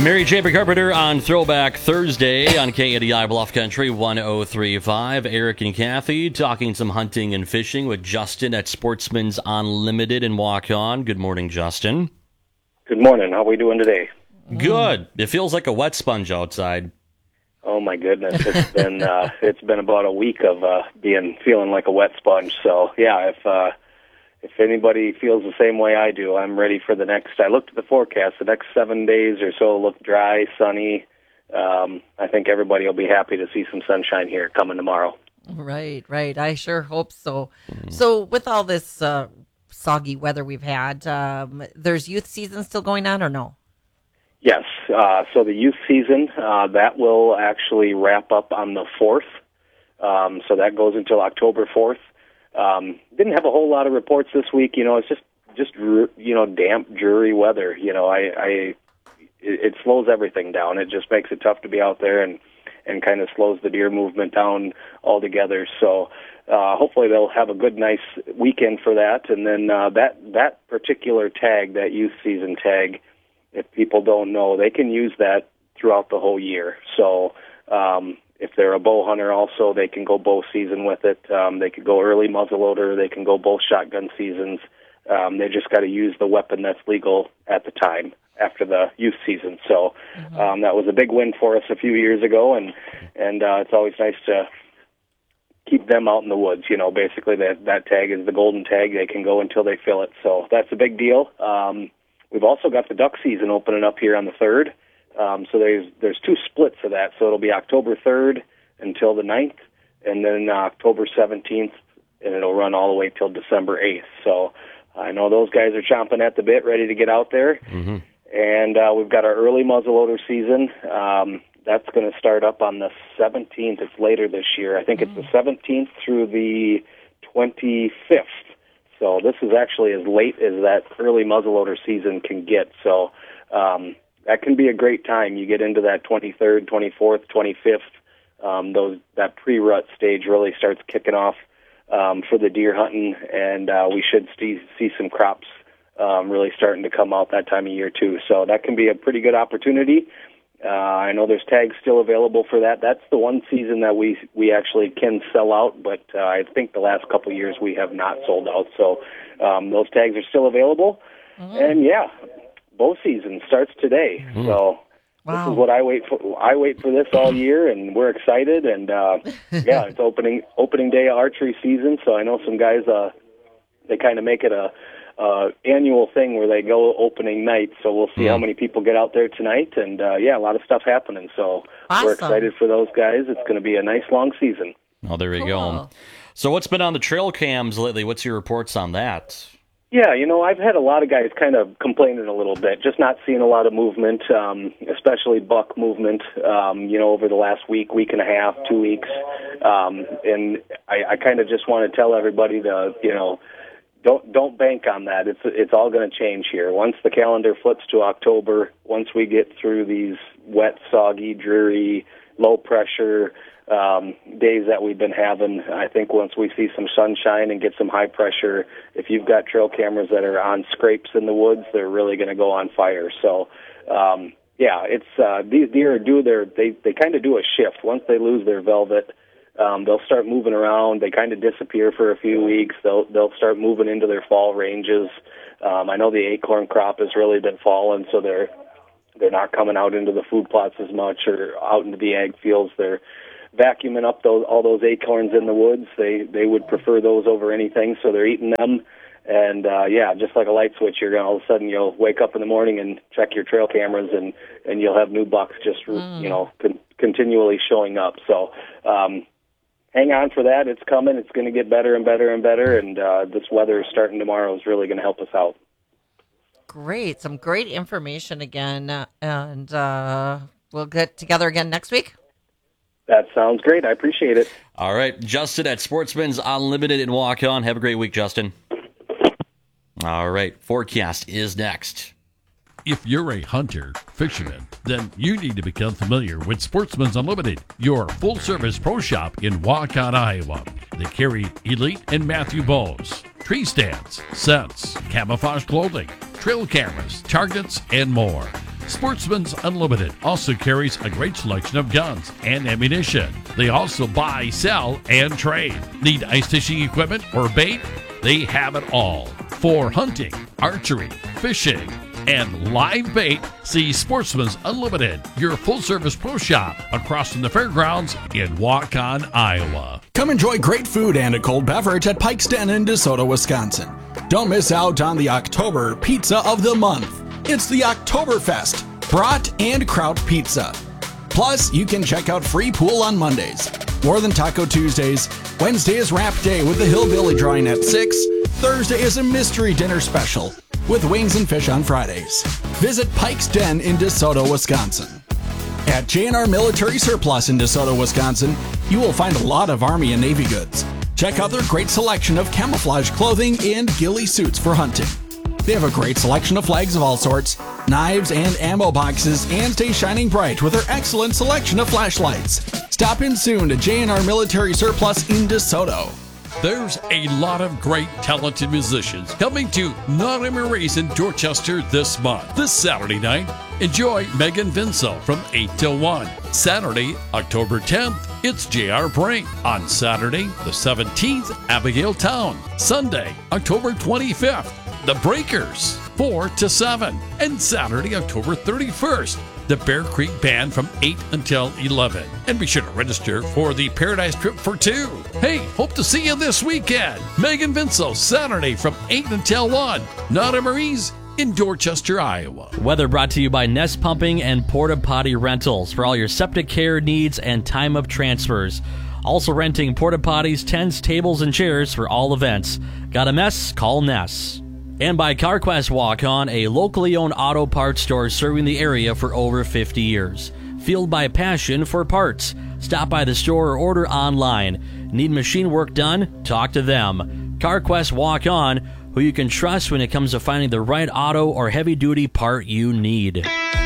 Mary J. Carpenter on Throwback Thursday on KADI Bluff Country 103.5. Eric and Kathy talking some hunting and fishing with Justin at Sportsman's Unlimited in Waukon. Good morning, Justin. Good morning. How are we doing today? Good. It feels like a wet sponge outside. Oh my goodness, it's been about a week of feeling like a wet sponge. So yeah, if anybody feels the same way I do, I'm ready for the next. I looked at the forecast. The next 7 days or so look dry, sunny. I think everybody will be happy to see some sunshine here coming tomorrow. Right. I sure hope so. So with all this soggy weather we've had, there's youth season still going on or no? Yes. So the youth season, that will actually wrap up on the 4th. So that goes until October 4th. Didn't have a whole lot of reports this week. It's just damp, dreary weather. It slows everything down. It just makes it tough to be out there and kind of slows the deer movement down altogether. So hopefully they'll have a good, nice weekend for that. And then that particular tag, that youth season tag, if people don't know, they can use that throughout the whole year. So if they're a bow hunter also, they can go bow season with it. They could go early muzzleloader. They can go both shotgun seasons. They just got to use the weapon that's legal at the time after the youth season. So that was a big win for us a few years ago, and it's always nice to keep them out in the woods. Basically that tag is the golden tag. They can go until they fill it. So that's a big deal. We've also got the duck season opening up here on the 3rd. So there's two splits of that. So it'll be October 3rd until the 9th, and then October 17th, and it'll run all the way till December 8th. So I know those guys are chomping at the bit, ready to get out there. Mm-hmm. And we've got our early muzzleloader season. That's going to start up on the 17th. It's later this year. I think it's the 17th through the 25th. So this is actually as late as that early muzzleloader season can get. So that can be a great time. You get into that 23rd, 24th, 25th. That pre-rut stage really starts kicking off for the deer hunting, and we should see some crops really starting to come out that time of year too. So that can be a pretty good opportunity. I know there's tags still available for that. That's the one season that we actually can sell out, but I think the last couple of years we have not sold out. So those tags are still available. Mm-hmm. And yeah, bow season starts today. Mm-hmm. So This is what I wait for. I wait for this all year, and we're excited. And yeah, it's opening day of archery season. So I know some guys they kind of make it a annual thing where they go opening night. So we'll see how many people get out there tonight. And yeah, a lot of stuff happening. So we're excited for those guys. It's going to be a nice long season. Oh, there you go. So what's been on the trail cams lately? What's your reports on that? Yeah, I've had a lot of guys kind of complaining a little bit, just not seeing a lot of movement, especially buck movement, over the last week and a half, 2 weeks. And I kind of just want to tell everybody to, don't bank on that. It's all going to change here. Once the calendar flips to October, once we get through these wet, soggy, dreary, low pressure days that we've been having, I think once we see some sunshine and get some high pressure, if you've got trail cameras that are on scrapes in the woods, they're really going to go on fire. So, yeah, it's these deer they kind of do a shift. Once they lose their velvet, they'll start moving around. They kind of disappear for a few weeks. They'll start moving into their fall ranges. I know the acorn crop has really been falling, so they're not coming out into the food plots as much or out into the ag fields. They're vacuuming up all those acorns in the woods. They would prefer those over anything, so they're eating them. And yeah, just like a light switch, all of a sudden you'll wake up in the morning and check your trail cameras, and you'll have new bucks just continually showing up. So hang on for that. It's coming. It's going to get better and better and better. And this weather starting tomorrow is really going to help us out. Great, some great information again, and we'll get together again next week. That sounds great. I appreciate it. All right. Justin at Sportsman's Unlimited in Waukon. Have a great week, Justin. All right. Forecast is next. If you're a hunter, fisherman, then you need to become familiar with Sportsman's Unlimited, your full-service pro shop in Waukon, Iowa. They carry Elite and Matthew bows, tree stands, scents, camouflage clothing, trail cameras, targets, and more. Sportsman's Unlimited also carries a great selection of guns and ammunition. They also buy, sell, and trade. Need ice fishing equipment or bait? They have it all. For hunting, archery, fishing, and live bait, see Sportsman's Unlimited, your full-service pro shop across from the fairgrounds in Waukon, Iowa. Come enjoy great food and a cold beverage at Pike's Den in DeSoto, Wisconsin. Don't miss out on the October Pizza of the Month. It's the Oktoberfest Brat and Kraut Pizza. Plus, you can check out free pool on Mondays, More Than Taco Tuesdays, Wednesday is Wrap Day with the Hillbilly drawing at 6, Thursday is a mystery dinner special with wings and fish on Fridays. Visit Pike's Den in DeSoto, Wisconsin. At J&R Military Surplus in DeSoto, Wisconsin, you will find a lot of Army and Navy goods. Check out their great selection of camouflage clothing and ghillie suits for hunting. They have a great selection of flags of all sorts, knives and ammo boxes, and stay shining bright with their excellent selection of flashlights. Stop in soon to J&R Military Surplus in DeSoto. There's a lot of great talented musicians coming to Not Emery's in Dorchester this month. This Saturday night, enjoy Megan Vincel from 8 till 1. Saturday, October 10th, it's J.R. Brink. On Saturday, the 17th, Abigail Town. Sunday, October 25th, The Breakers, 4 to 7. And Saturday, October 31st, the Bear Creek Band from 8 until 11. And be sure to register for the Paradise Trip for 2. Hey, hope to see you this weekend. Megan Vincel, Saturday from 8 until 1. Not Emery's in Dorchester, Iowa. Weather brought to you by Nest Pumping and Porta Potty Rentals for all your septic care needs and time of transfers. Also renting porta potties, tents, tables, and chairs for all events. Got a mess? Call Ness. And by CarQuest Waukon, a locally owned auto parts store serving the area for over 50 years. Fueled by passion for parts. Stop by the store or order online. Need machine work done? Talk to them. CarQuest Waukon, who you can trust when it comes to finding the right auto or heavy-duty part you need.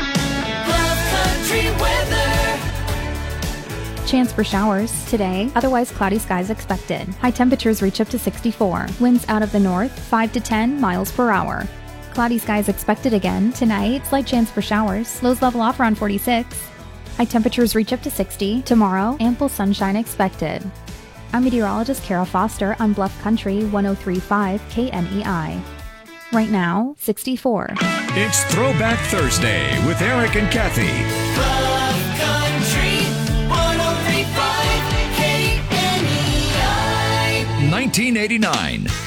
Chance for showers today, otherwise cloudy skies expected. High temperatures reach up to 64. Winds out of the north, 5 to 10 miles per hour. Cloudy skies expected again tonight. Slight chance for showers. Lows level off around 46. High temperatures reach up to 60. Tomorrow, ample sunshine expected. I'm meteorologist Kara Foster on Bluff Country 103.5 KNEI. Right now, 64. It's Throwback Thursday with Eric and Kathy. Bluff Country 103.5 KNEI. 1989.